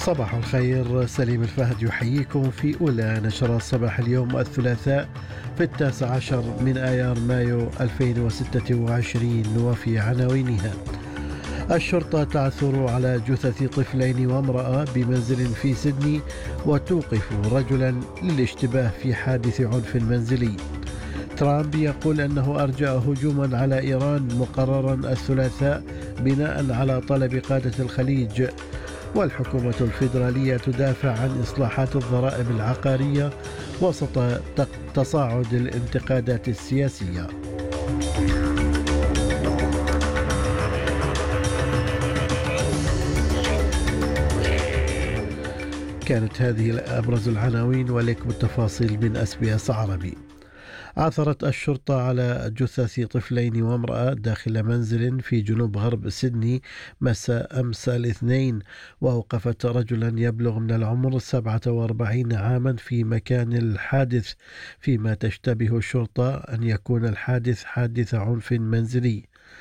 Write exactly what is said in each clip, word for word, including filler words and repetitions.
صباح الخير. سليم الفهد يحييكم في أولى نشرات صباح اليوم الثلاثاء في التاسع عشر من آيار مايو ألفين وستة وعشرين، وفي عناوينها: الشرطة تعثر على جثث طفلين وامرأة بمنزل في سيدني وتوقف رجلا للاشتباه في حادث عنف منزلي. ترامب يقول أنه أرجأ هجوما على إيران مقررا الثلاثاء بناء على طلب قادة الخليج. والحكومة الفيدرالية تدافع عن إصلاحات الضرائب العقارية وسط تصاعد الانتقادات السياسية. كانت هذه أبرز العناوين، ولكم التفاصيل من إس بي إس عربي. عثرت الشرطة على جثث طفلين وامرأة داخل منزل في جنوب غرب سيدني مساء أمس الاثنين، وأوقفت رجلا يبلغ من العمر سبعة وأربعين عاما في مكان الحادث، فيما تشتبه الشرطة أن يكون الحادث حادث عنف منزلي.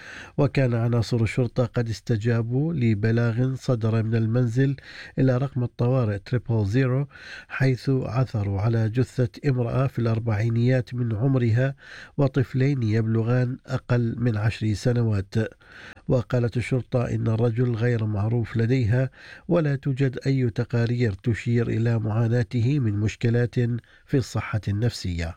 وكان عناصر الشرطة قد استجابوا لبلاغ صدر من المنزل إلى رقم الطوارئ تريبل زيرو، حيث عثروا على جثة امرأة في الأربعينيات من عمرها وطفلين يبلغان أقل من عشر سنوات. وقالت الشرطة إن الرجل غير معروف لديها، ولا توجد أي تقارير تشير إلى معاناته من مشكلات في الصحة النفسية.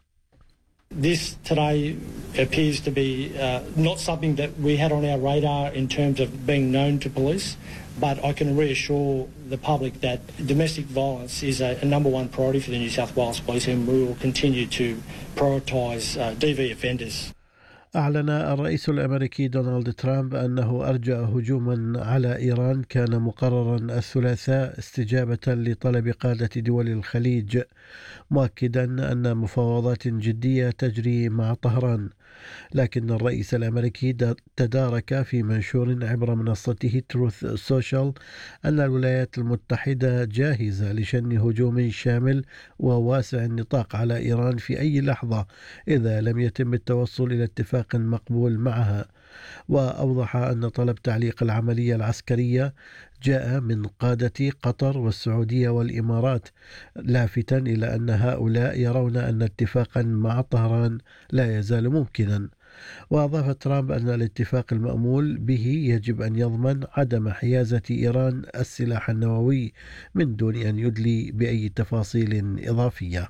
This today appears to be uh, not something that we had on our radar in terms of being known to police, but I can reassure the public that domestic violence is a, a number one priority for the New South Wales Police, and we will continue to prioritise uh, D V offenders. أعلن الرئيس الأمريكي دونالد ترامب أنه أرجأ هجوما على إيران كان مقررا الثلاثاء استجابة لطلب قادة دول الخليج، مؤكدا أن مفاوضات جدية تجري مع طهران. لكن الرئيس الأمريكي تدارك في منشور عبر منصته تروث سوشيال أن الولايات المتحدة جاهزة لشن هجوم شامل وواسع النطاق على إيران في أي لحظة إذا لم يتم التوصل إلى اتفاق مقبول معها. وأوضح أن طلب تعليق العملية العسكرية جاء من قادة قطر والسعودية والإمارات، لافتا إلى أن هؤلاء يرون أن اتفاقا مع طهران لا يزال ممكنا. وأضاف ترامب أن الاتفاق المأمول به يجب أن يضمن عدم حيازة إيران السلاح النووي من دون أن يدلي بأي تفاصيل إضافية.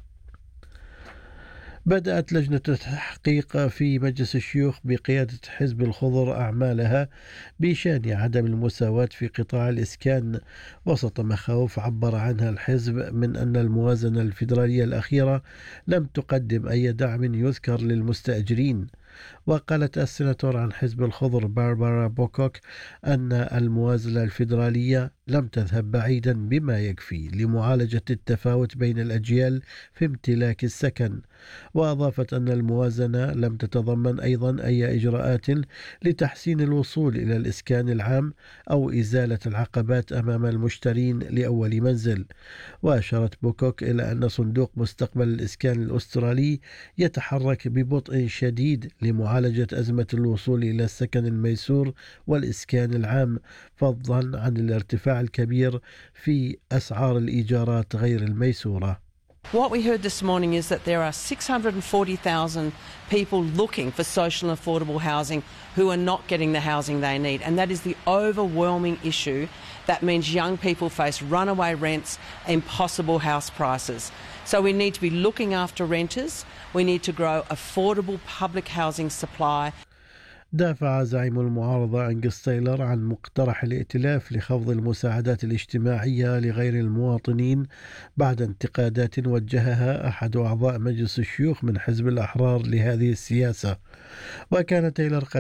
بدأت لجنة التحقيق في مجلس الشيوخ بقيادة حزب الخضر أعمالها بشأن عدم المساواة في قطاع الإسكان، وسط مخاوف عبر عنها الحزب من أن الموازنة الفيدرالية الأخيرة لم تقدم أي دعم يذكر للمستأجرين. وقالت السيناتور عن حزب الخضر باربارا بوكوك أن الموازنة الفيدرالية لم تذهب بعيدا بما يكفي لمعالجة التفاوت بين الأجيال في امتلاك السكن. وأضافت أن الموازنة لم تتضمن أيضا أي إجراءات لتحسين الوصول إلى الإسكان العام أو إزالة العقبات أمام المشترين لأول منزل. وأشارت بوكوك إلى أن صندوق مستقبل الإسكان الأسترالي يتحرك ببطء شديد لمعالجة أزمة الوصول إلى السكن الميسور والإسكان العام، فضلا عن الارتفاع الكبير في أسعار الإيجارات غير الميسورة. What we heard this morning is that there are six hundred forty thousand people looking for social and affordable housing who are not getting the housing they need, and that is the overwhelming issue. That means young people face runaway rents, impossible house prices. So we need to be looking after renters. We need to grow affordable public housing supply. دافع زعيم المعارضة أنجس تايلر عن مقترح الائتلاف لخفض المساعدات الاجتماعية لغير المواطنين بعد انتقادات وجهها أحد أعضاء مجلس الشيوخ من حزب الأحرار لهذه السياسة. وكان تايلر قد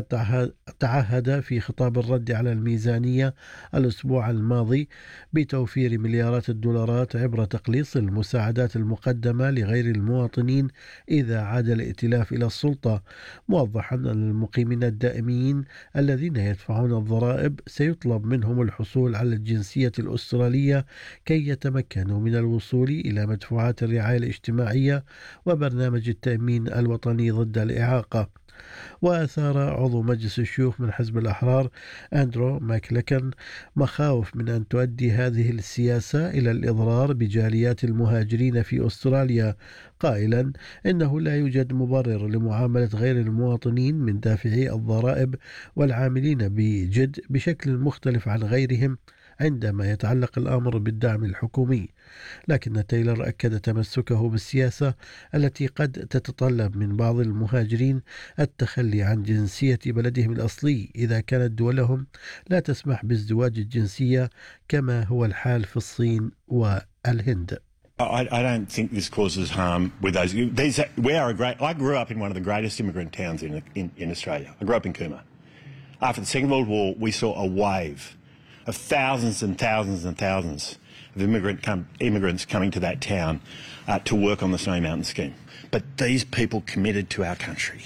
تعهد في خطاب الرد على الميزانية الأسبوع الماضي بتوفير مليارات الدولارات عبر تقليص المساعدات المقدمة لغير المواطنين إذا عاد الائتلاف إلى السلطة، موضحا أن المقيمين الدائمين الذين يدفعون الضرائب سيطلب منهم الحصول على الجنسية الأسترالية كي يتمكنوا من الوصول إلى مدفوعات الرعاية الاجتماعية وبرنامج التأمين الوطني ضد الإعاقة. وأثار عضو مجلس الشيوخ من حزب الأحرار أندرو ماكلكن مخاوف من أن تؤدي هذه السياسة إلى الإضرار بجاليات المهاجرين في أستراليا، قائلا إنه لا يوجد مبرر لمعاملة غير المواطنين من دافعي الضرائب والعاملين بجد بشكل مختلف عن غيرهم عندما يتعلق الأمر بالدعم الحكومي. لكن تايلر أكد تمسكه بالسياسة التي قد تتطلب من بعض المهاجرين التخلي عن جنسية بلدهم الأصلي إذا كانت دولهم لا تسمح بازدواج الجنسية كما هو الحال في الصين والهند. I, I don't think this causes harm with those. These, we are a great. I grew up in one of the greatest immigrant towns in, in, in Australia. I grew up in Cooma. After the Second World War, we saw a wave of thousands and thousands and thousands of immigrant com- immigrants coming to that town uh, to work on the Snowy Mountain scheme. But these people committed to our country,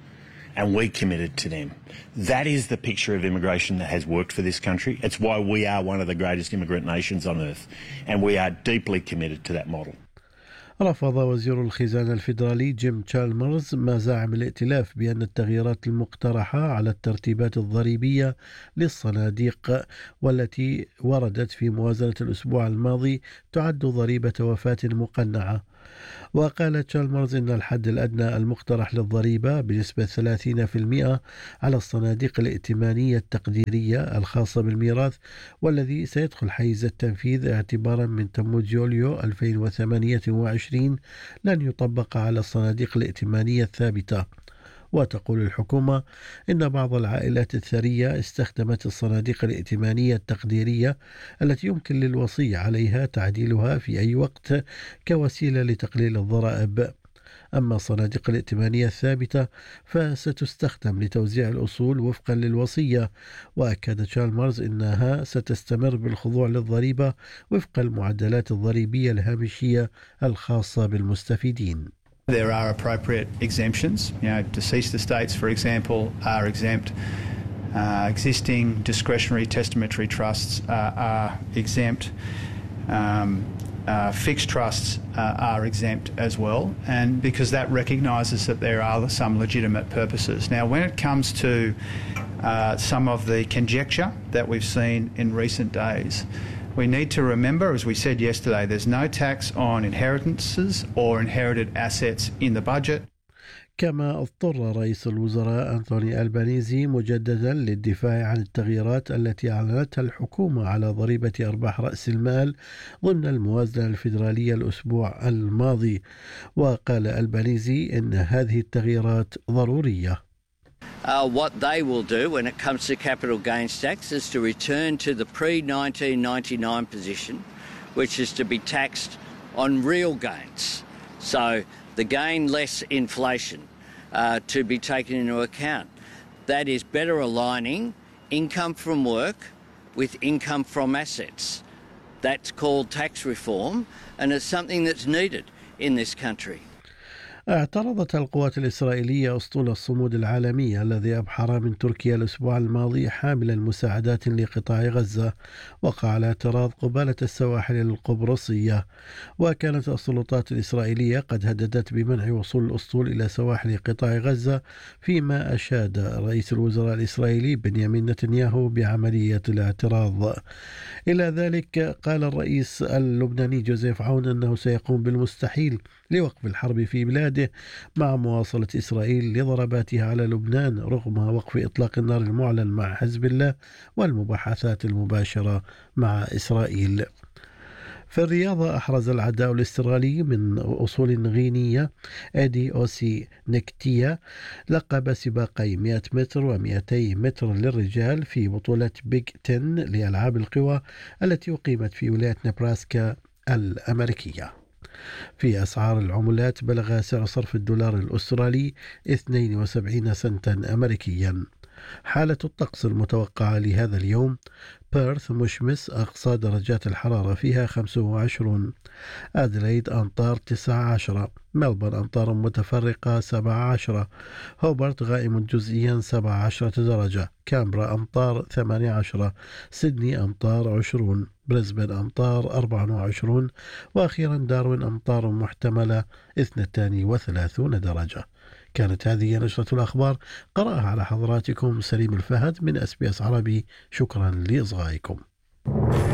and we committed to them. That is the picture of immigration that has worked for this country. It's why we are one of the greatest immigrant nations on earth, and we are deeply committed to that model. رفض وزير الخزانة الفيدرالي جيم تشالمرز ما زعم الائتلاف بأن التغييرات المقترحة على الترتيبات الضريبية للصناديق والتي وردت في موازنة الأسبوع الماضي تعد ضريبة وفاة مقنعة. وقال تشالمرز إن الحد الأدنى المقترح للضريبة بنسبة ثلاثين بالمئة على الصناديق الائتمانية التقديرية الخاصة بالميراث والذي سيدخل حيز التنفيذ اعتبارا من تموز يوليو ألفين وثمانية وعشرين لن يطبق على الصناديق الائتمانية الثابتة. وتقول الحكومة إن بعض العائلات الثرية استخدمت الصناديق الائتمانية التقديرية التي يمكن للوصي عليها تعديلها في أي وقت كوسيلة لتقليل الضرائب. أما الصناديق الائتمانية الثابتة فستستخدم لتوزيع الأصول وفقا للوصية. وأكد تشالمرز إنها ستستمر بالخضوع للضريبة وفق المعدلات الضريبية الهامشية الخاصة بالمستفيدين. There are appropriate exemptions. You know, deceased estates, for example, are exempt. Uh, existing discretionary testamentary trusts uh, are exempt. Um, uh, fixed trusts uh, are exempt as well, and because that recognises that there are some legitimate purposes. Now, when it comes to uh, some of the conjecture that we've seen in recent days, we need to remember, as we said yesterday, there's no tax on inheritances or inherited assets in the budget. كما اضطر رئيس الوزراء أنتوني ألبانيزي مجددا للدفاع عن التغييرات التي أعلنتها الحكومة على ضريبة أرباح رأس المال ضمن الموازنة الفيدرالية الأسبوع الماضي. وقال ألبانيزي إن هذه التغييرات ضرورية. Uh, what they will do when it comes to capital gains tax is to return to the pre nineteen ninety-nine position, which is to be taxed on real gains. So the gain less inflation uh, to be taken into account. That is better aligning income from work with income from assets. That's called tax reform, and it's something that's needed in this country. اعترضت القوات الإسرائيلية أسطول الصمود العالمي الذي أبحر من تركيا الأسبوع الماضي حاملا مساعدات لقطاع غزة. وقع على اعتراض قبالة السواحل القبرصية. وكانت السلطات الإسرائيلية قد هددت بمنع وصول الأسطول إلى سواحل قطاع غزة، فيما أشاد رئيس الوزراء الإسرائيلي بنيامين نتنياهو بعملية الاعتراض. إلى ذلك قال الرئيس اللبناني جوزيف عون أنه سيقوم بالمستحيل لوقف الحرب في بلاده مع مواصلة إسرائيل لضرباتها على لبنان رغم وقف إطلاق النار المعلن مع حزب الله والمباحثات المباشرة مع إسرائيل. في الرياضة أحرز العداء الاسترالي من أصول غينية إيدي أوسي نكتيا لقب سباقي مئة متر ومئتي متر للرجال في بطولة بيج تن لألعاب القوى التي أقيمت في ولاية نبراسكا الأمريكية. في أسعار العملات بلغ سعر صرف الدولار الأسترالي اثنين وسبعين سنتا أمريكيا. حالة الطقس المتوقعة لهذا اليوم: بيرث مشمس أقصى درجات الحرارة فيها خمسة وعشرون، أدليد أمطار تسعة عشر، ملبورن أمطار متفرقة سبعة عشر، هوبرت غائم جزئيا سبعة عشرة درجة، كامبرا أمطار ثمانية عشر، سيدني أمطار عشرون، بريسبن أمطار أربعة وعشرون، وأخيرا داروين أمطار محتملة اثنتان وثلاثون درجة. كانت هذه نشرة الأخبار قرأها على حضراتكم سليم الفهد من أس بي أس عربي. شكرا لإصغائكم.